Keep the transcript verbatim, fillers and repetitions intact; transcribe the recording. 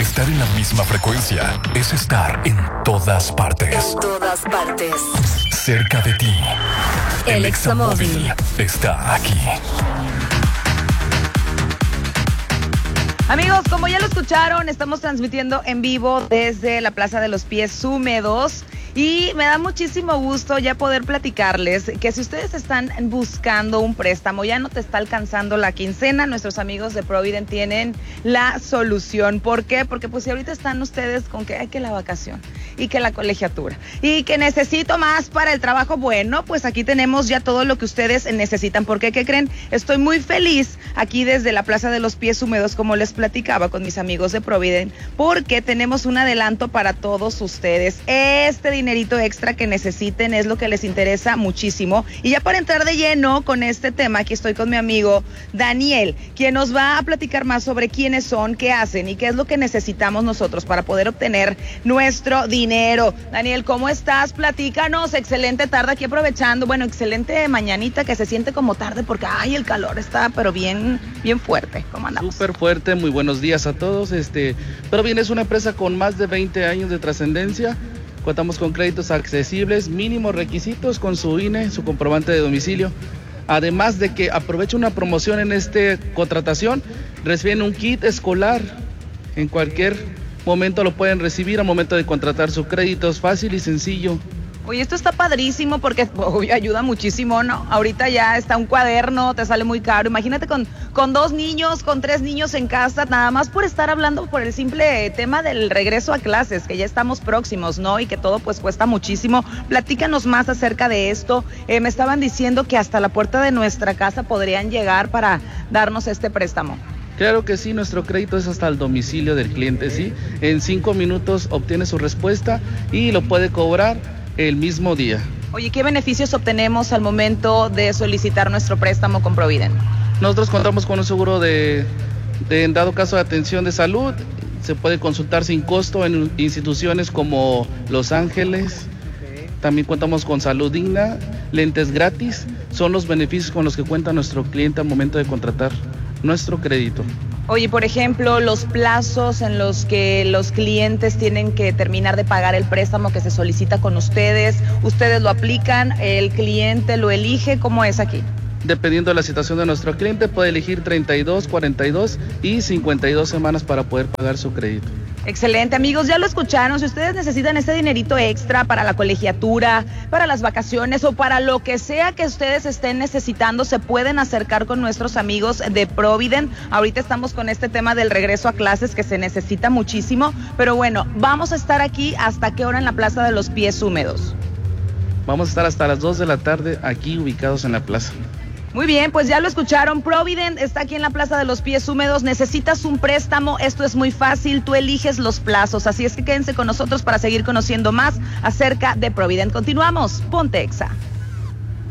Estar en la misma frecuencia es estar en todas partes. En todas partes. Cerca de ti. El Examóvil está aquí. Amigos, como ya lo escucharon, estamos transmitiendo en vivo desde la Plaza de los Pies Húmedos. Y me da muchísimo gusto ya poder platicarles que si ustedes están buscando un préstamo, ya no te está alcanzando la quincena, nuestros amigos de Provident tienen la solución. ¿Por qué? Porque pues si ahorita están ustedes con que hay que la vacación y que la colegiatura y que necesito más para el trabajo, bueno, pues aquí tenemos ya todo lo que ustedes necesitan. ¿Por qué? ¿Qué creen? Estoy muy feliz aquí desde la Plaza de los Pies Húmedos, como les platicaba con mis amigos de Provident, porque tenemos un adelanto para todos ustedes. Este dinero dinerito extra que necesiten es lo que les interesa muchísimo. Y ya para entrar de lleno con este tema, aquí estoy con mi amigo Daniel, quien nos va a platicar más sobre quiénes son, qué hacen y qué es lo que necesitamos nosotros para poder obtener nuestro dinero. Daniel, ¿cómo estás? Platícanos. Excelente tarde aquí aprovechando, bueno, excelente mañanita que se siente como tarde porque ay, el calor está pero bien, bien fuerte. ¿Cómo andamos? Súper fuerte, muy buenos días a todos. Este, Provident es una empresa con más de veinte años de trascendencia. Contamos con créditos accesibles, mínimos requisitos con su I N E, su comprobante de domicilio. Además de que aprovecha una promoción en esta contratación, reciben un kit escolar. En cualquier momento lo pueden recibir al momento de contratar su crédito. Es fácil y sencillo. Oye, esto está padrísimo porque uy, ayuda muchísimo, ¿no? Ahorita ya está un cuaderno, te sale muy caro. Imagínate con, con dos niños, con tres niños en casa, nada más por estar hablando por el simple tema del regreso a clases, que ya estamos próximos, ¿no? Y que todo pues cuesta muchísimo. Platícanos más acerca de esto. Eh, me estaban diciendo que hasta la puerta de nuestra casa podrían llegar para darnos este préstamo. Claro que sí, nuestro crédito es hasta el domicilio del cliente, ¿sí? En cinco minutos obtiene su respuesta y lo puede cobrar el mismo día. Oye, ¿qué beneficios obtenemos al momento de solicitar nuestro préstamo con Provident? Nosotros contamos con un seguro de, de en dado caso de atención de salud. Se puede consultar sin costo en instituciones como Los Ángeles. Okay. También contamos con salud digna, lentes gratis. Son los beneficios con los que cuenta nuestro cliente al momento de contratar nuestro crédito. Oye, por ejemplo, los plazos en los que los clientes tienen que terminar de pagar el préstamo que se solicita con ustedes, ¿ustedes lo aplican? ¿El cliente lo elige? ¿Cómo es aquí? Dependiendo de la situación de nuestro cliente, puede elegir treinta y dos, cuarenta y dos y cincuenta y dos semanas para poder pagar su crédito. Excelente, amigos, ya lo escucharon. Si ustedes necesitan este dinerito extra para la colegiatura, para las vacaciones o para lo que sea que ustedes estén necesitando, se pueden acercar con nuestros amigos de Provident. Ahorita estamos con este tema del regreso a clases que se necesita muchísimo, pero bueno, vamos a estar aquí hasta qué hora en la Plaza de los Pies Húmedos. Vamos a estar hasta las dos de la tarde aquí ubicados en la plaza. Muy bien, pues ya lo escucharon, Provident está aquí en la Plaza de los Pies Húmedos. Necesitas un préstamo, esto es muy fácil, tú eliges los plazos, así es que quédense con nosotros para seguir conociendo más acerca de Provident. Continuamos, ponte Exa.